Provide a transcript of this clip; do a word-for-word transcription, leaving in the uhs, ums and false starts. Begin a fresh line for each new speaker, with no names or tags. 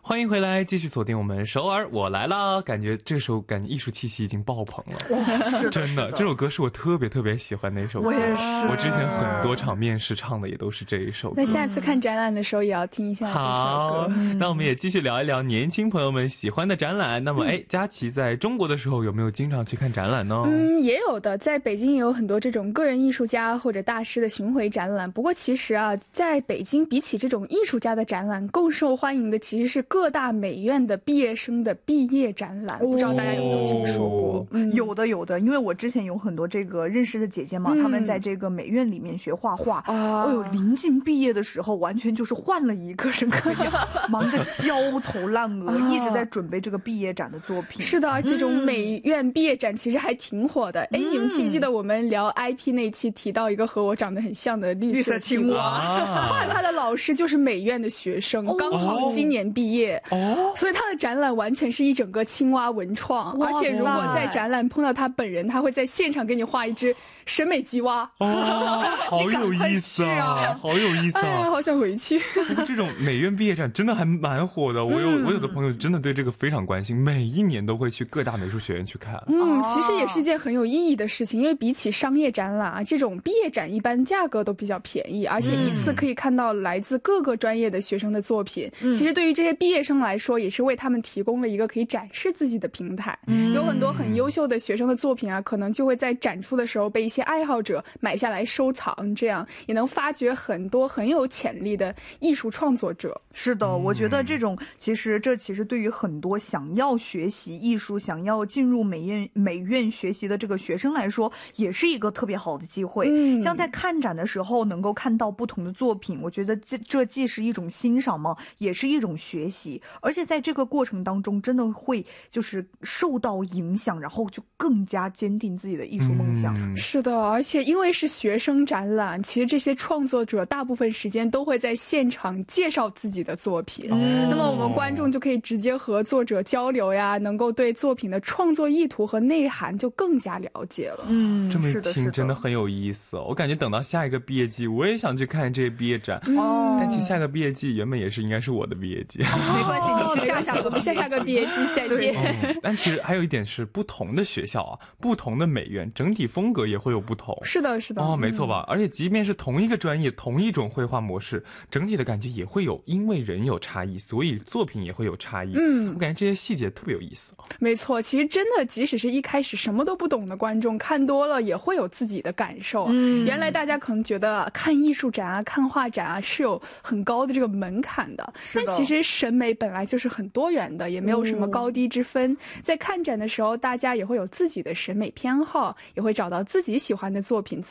欢迎回来，继续锁定我们首尔我来啦！感觉这首感觉艺术气息已经爆棚了，
哇，是的
真的，这首歌是我特别特别喜欢的一首歌。
我也是，
我之前很多场面试唱的也都是这一首歌。
那下次看展览的时候也要听一下这首歌。
好，那我们也继续聊一聊年轻朋友们喜欢的展览。那么，哎，佳琪在中国的时候有没有经常去看展览呢？
嗯，也有的，在北京也有很多这种个人艺术家或者大师的巡回展览。不过其实啊，在北京比起这种艺术家的展览，更受欢迎的其实是各大美院的毕业生的毕业展览。不知道大家有没有听说过？
嗯，有的有的，因为我之前有很多这个认识的姐姐嘛，她、嗯、们在这个美院里面学画画，哦哟，临近毕业的时候，完全就是换了一个人格样，忙得焦头烂额，一直在准备这个毕业展的作品。
是的，这种美院毕业展其实还挺火的。哎、嗯，你们记不记得我们聊 I P 那期提到一个和我长得很像的绿色青蛙？画他的老师就是美院的学生，哦、刚好今年毕业，哦，所以他的展览完全是一整个青蛙文创，而且如果在展览碰到他本人，他会在现场给你画一只审美吉蛙。
哦，好有意思啊，好有意思啊！
哎呀，好想回去。
不过这种美院毕业展真的还蛮火的，我有、嗯、我有的朋友真的对这个非常关心，每一年都会去各大美术学院去看。
嗯，其实也是一件很有意义的事情，因为比起商业展览啊，这种毕业展一般价格都比较便宜，而且一次可以看到来自各个专业的学生的作品。嗯、其实对于这些毕业生来说，也是为他们提供了一个可以展示自己的平台。嗯、有很多很优秀的学生的作品啊，可能就会在展出的时候被一些爱好者买下来收藏，这样也能发掘很多很有潜力的艺术创作者。
是的，我觉得这种其实这其实对于很多想要学习艺术、想要进入美院美院学习的这个学生来说，也是一个特别好的机会。嗯、像在看展的时候，能够看到不同的作品，我觉得这这既是一种欣赏嘛，也是一种学习。而且在这个过程当中，真的会就是受到影响，然后就更加坚定自己的艺术梦想。
嗯、是的，而且因为是学生展览，其实这些创作者大部分时间都会在现场介绍自己的作品。嗯、那么我们观众就可以直接和作者交流呀，能够对作品的创作意图和内涵就更加了解了。
嗯，这么一听真的很有意思哦。我感觉等到下一个毕业季，我也想去看这些毕业展。哦、嗯，但其实下个毕业季原本也是应该是我的毕业季。
哦、没关系，你去下下个
下下个毕业季再见。
嗯、但其实还有一点是，不同的学校啊，不同的美院，整体风格也会有不同。
是的，是的。
哦，没错吧？嗯、而且即便是同一个专业，同一种绘画模式，整体的感觉也会有，因为人有差异，所以作品也会有差异。嗯，我感觉这些细节特别有意思。
没错，其实真的，即使是一开始什么都不懂的观众，看多了也会有自己的感受。嗯，原来大家可能觉得看艺术展啊、看画展啊是有很高的这个门槛的，但其实审美本来就是很多元的，也没有什么高低之分。嗯、在看展的时候，大家也会有自己的审美偏好，也会找到自己喜欢的作品。